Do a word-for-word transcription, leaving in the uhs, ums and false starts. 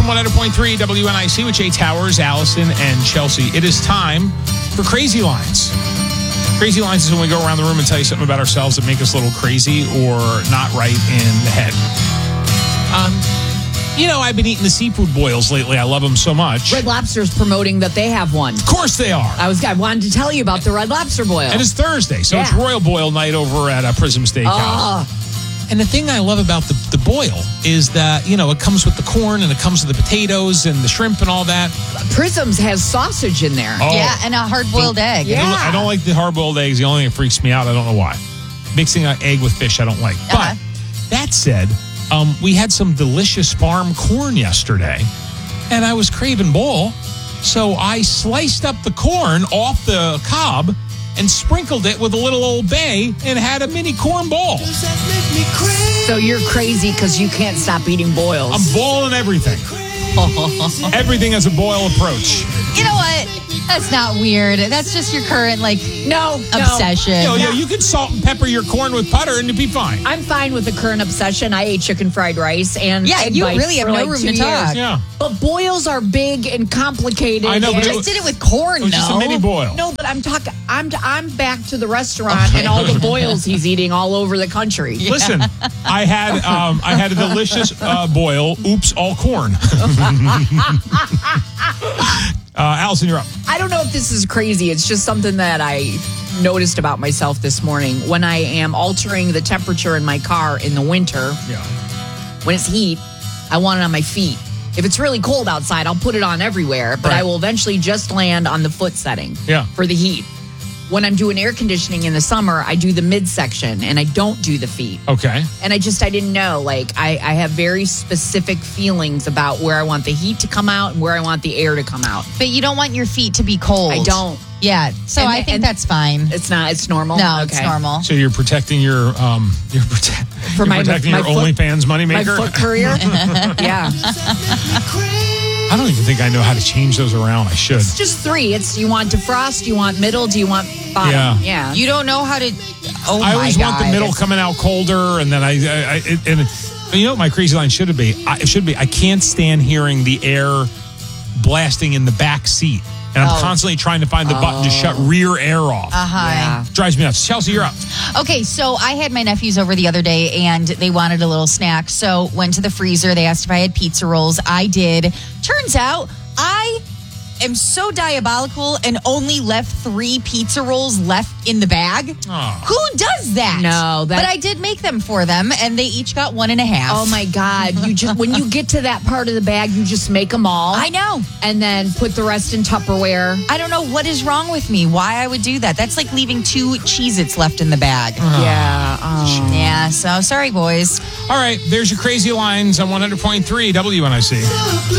one hundred point three W N I C with Jay Towers, Allison, and Chelsea. It is time for Crazy Lines. Crazy Lines is when we go around the room and tell you something about ourselves that make us a little crazy or not right in the head. Um, you know, I've been eating the seafood boils lately. I love them so much. Red Lobster's promoting that they have one. Of course they are. I was I wanted to tell you about the Red Lobster boil. And it's Thursday, so Yeah. it's Royal Boil night over at uh, Prism Steakhouse. Oh. And the thing I love about the, the boil is that, you know, it comes with the corn and it comes with the potatoes and the shrimp and all that. Prisms has sausage in there. Oh. Yeah, and a hard-boiled egg. Yeah. I don't like the hard-boiled eggs. The only thing that freaks me out, I don't know why. Mixing an egg with fish, I don't like. Uh-huh. But that said, um, we had some delicious farm corn yesterday, and I was craving bowl, so I sliced up the corn off the cob and sprinkled it with a little Old Bay and had a mini corn bowl. So you're crazy because you can't stop eating boils. I'm boiling everything. Everything has a boil approach. You know what? That's not weird. That's just your current, like, no, obsession. You know, yeah, you can salt and pepper your corn with butter and it'd be fine. I'm fine with the current obsession. I ate chicken fried rice and Yeah, egg you bites really have for no like room two to talk. years. Yeah. But boils are big and complicated. I know, but and- it I was- did it with corn, It was just a though. mini boil. No, but I'm talking. I'm I'm back to the restaurant and all the boils he's eating all over the country. Listen, I had um, I had a delicious uh, boil. Oops, all corn. uh, Allison, you're up. I don't know if this is crazy. It's just something that I noticed about myself this morning. When I am altering the temperature in my car in the winter, Yeah. when it's heat, I want it on my feet. If it's really cold outside, I'll put it on everywhere, but Right. I will eventually just land on the foot setting Yeah. for the heat. When I'm doing air conditioning in the summer, I do the midsection and I don't do the feet. Okay. And I just, I didn't know. Like, I, I have very specific feelings about where I want the heat to come out and where I want the air to come out. But you don't want your feet to be cold. I don't. Yeah, so And- I think and- that's fine. It's not, it's normal. No, it's Okay. normal. So you're protecting your um you're, prote- For you're my- protecting my your foot- OnlyFans My moneymaker. foot career? Yeah. I don't even think I know how to change those around. I should. It's just three. It's, you want defrost, you want middle, do you want bottom? Yeah. Yeah. You don't know how to. Oh, I my always want the God. middle coming out colder, and then I, I, I it, and you know what my crazy line should be. I, it should be. I can't stand hearing the air blasting in the back seat, and I'm Oh. constantly trying to find the button to shut rear air off. Uh-huh. Yeah. Drives me nuts. Chelsea, you're up. Okay, so I had my nephews over the other day and they wanted a little snack. So went to the freezer. They asked if I had pizza rolls. I did. Turns out I am so diabolical and only left three pizza rolls left in the bag. Oh. Who does that? No, that- But I did make them for them and they each got one and a half. Oh my God. You just, when you get to that part of the bag, you just make them all. I know. And then put the rest in Tupperware. I don't know what is wrong with me, why I would do that. That's like leaving two Cheez-Its left in the bag. Yeah. Oh. Yeah, so sorry, boys. All right, there's your crazy lines on one hundred point three W N I C.